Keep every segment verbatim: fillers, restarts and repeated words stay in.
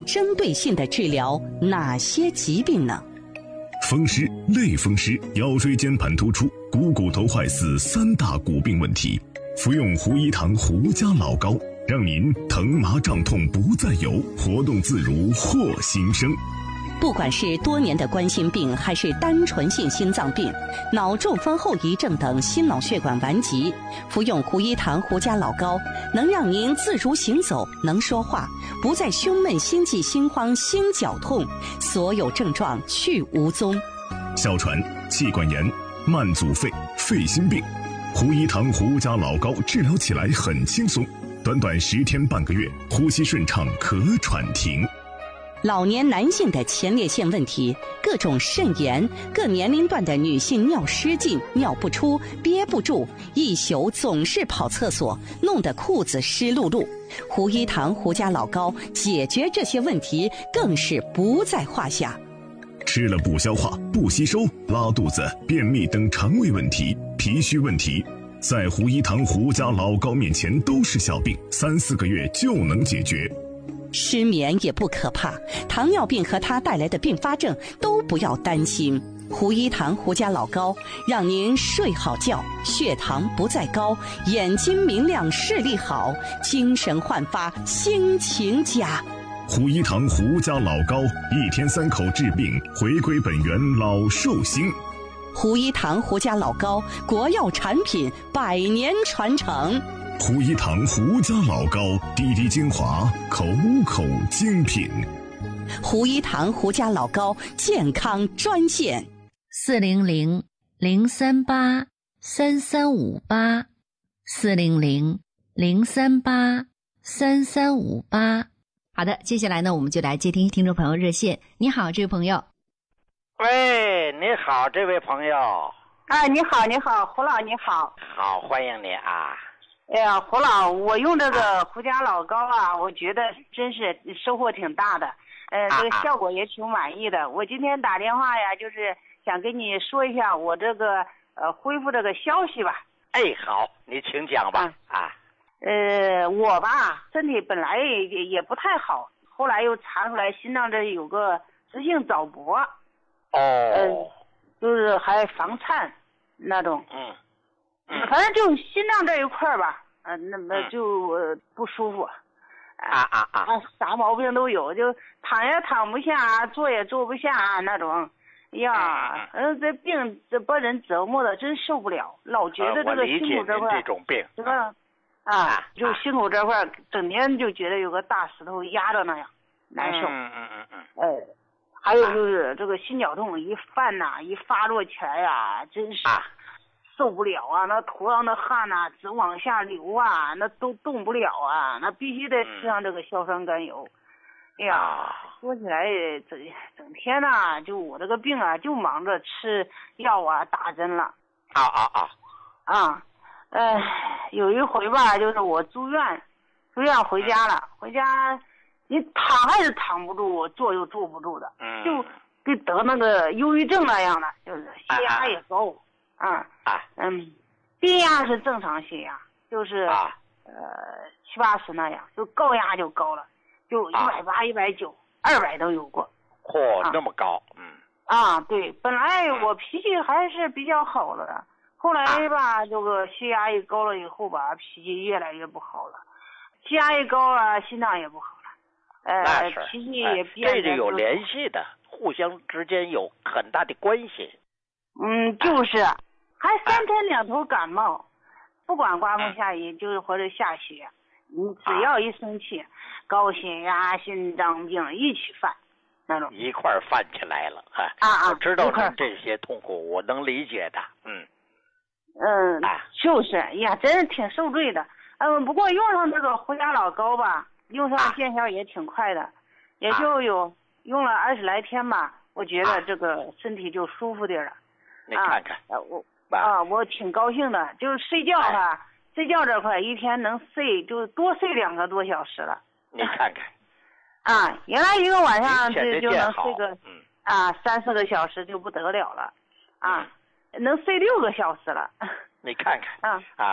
针对性地治疗哪些疾病呢？ 风湿、类风湿、腰椎间盘突出、股骨头坏死三大骨病问题，服用胡一堂胡家老膏，让您疼麻胀痛不再有，活动自如获新生。 不管是多年的冠心病，还是单纯性心脏病、脑中风后遗症等心脑血管顽疾，服用胡一堂胡家老膏，能让您自如行走，能说话，不再胸闷、心悸、心慌、心绞痛，所有症状去无踪。 哮喘、气管炎、慢阻肺、肺心病，胡一堂胡家老膏治疗起来很轻松，短短十天半个月，呼吸顺畅，咳喘停。 老年男性的前列腺问题，各种肾炎，各年龄段的女性尿失禁、尿不出、憋不住，一宿总是跑厕所，弄得裤子湿漉漉。胡一堂胡家老膏解决这些问题更是不在话下。 吃了不消化、不吸收、拉肚子、便秘等肠胃问题、脾虚问题，在胡一堂胡家老膏面前都是小病，三四个月就能解决。 失眠也不可怕，糖尿病和它带来的并发症都不要担心。胡一堂胡家老膏让您睡好觉，血糖不再高，眼睛明亮，视力好，精神焕发，心情佳。 胡一堂胡家老膏，一天三口治病，回归本源，老寿星。 胡一堂胡家老膏，国药产品，百年传承。 胡一堂胡家老膏，滴滴精华，口口精品。 胡一堂胡家老膏健康专线： 四零零零三八三三五八，四零零零三八三三五八。好的，接下来呢，我们就来接听听众朋友热线。你好，这位朋友。 喂，你好，这位朋友。 啊，你好，你好，胡老，你好。 好，欢迎你啊。 哎呀，胡老，我用这个胡家老膏啊，我觉得真是收获挺大的，呃，这个效果也挺满意的。我今天打电话呀，就是想跟你说一下我这个呃恢复这个消息吧。 哎，好，你请讲吧。啊， 呃，我吧身体本来也也不太好，后来又查出来心脏这有个直性早搏。 哦。 呃，就是还房颤那种。 嗯。 反正就心脏这一块吧，呃，那么就、呃、不舒服， 啊啊啊， 啥毛病都有，就躺也躺不下，坐也坐不下那种，呀，嗯，这病这把人折磨的真受不了，老觉得这个心口这块， 这种病， 这个啊，就心口这块整天就觉得有个大石头压着那样，难受， 嗯嗯嗯嗯， 呃，还有就是这个心绞痛一犯呐，一发作起来呀，真是。受不了啊！那头上的汗呐、啊，直往下流啊，那都动不了啊，那必须得吃上这个硝酸甘油。哎呀，说起来整整天呐、啊，就我这个病啊，就忙着吃药啊、打针了。 啊啊啊！ 啊，呃，有一回吧，就是我住院，住院回家了，回家你躺还是躺不住，我坐又坐不住的， 嗯、 就跟得那个忧郁症那样的，就是血压也高。啊啊嗯，低压是正常血压，就是、 啊、 呃七八十那样，就高压就高了，就一百八、一百九、二百都有过。 嚯、啊，那么高，嗯。 啊，对，本来我脾气还是比较好了的，后来吧，啊、这个血压一高了以后吧，脾气越来越不好了，血压一高啊，心脏也不好了，呃，脾气也变得、 哎。这是有联系的，互相之间有很大的关系。 嗯，就是。啊还三天两头感冒，不管刮风下雨，就是或者下雪，你只要一生气，高血压、心脏病一起犯，那种一块儿犯起来了。 啊啊！ 我知道你这些痛苦，我能理解的。嗯嗯，就是呀，真是挺受罪的。嗯，不过用上这个胡家老膏吧，用上见效也挺快的，也就有用了二十来天吧，我觉得这个身体就舒服点了。 你看看， 啊、我。啊，我挺高兴的，就是睡觉哈、哎，睡觉这块一天能睡就多睡两个多小时了。 你看看， 啊，原来一个晚上就就能睡个、 嗯、 啊三四个小时就不得了了，啊，嗯、能睡六个小时了。 你看看， 啊啊，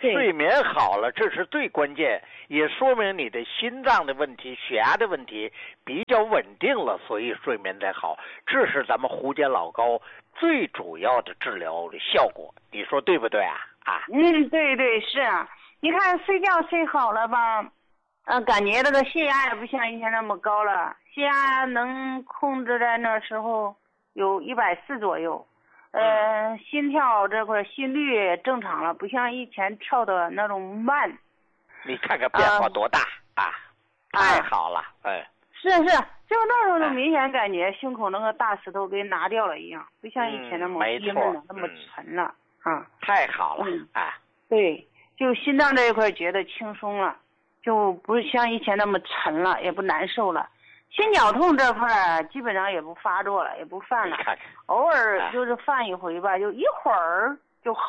睡眠好了，这是最关键，也说明你的心脏的问题、血压的问题比较稳定了，所以睡眠才好。这是咱们胡煎老膏最主要的治疗的效果，你说对不对啊？啊， 嗯，对对是啊。你看睡觉睡好了吧，呃，感觉这个血压也不像以前那么高了，血压能控制在那时候有一百四左右。呃，心跳这块心率正常了，不像以前跳的那种慢。 你看看变化多大、呃、啊！太好了，哎、呃。 是是，就那时候就明显感觉胸口那个大石头给拿掉了一样，不像以前那么憋闷了，那么沉了啊！ 太好了， 嗯、 啊！ 对，就心脏这一块觉得轻松了，就不是像以前那么沉了，也不难受了。心绞痛这块基本上也不发作了，也不犯了，偶尔就是犯一回吧，就一会儿就好。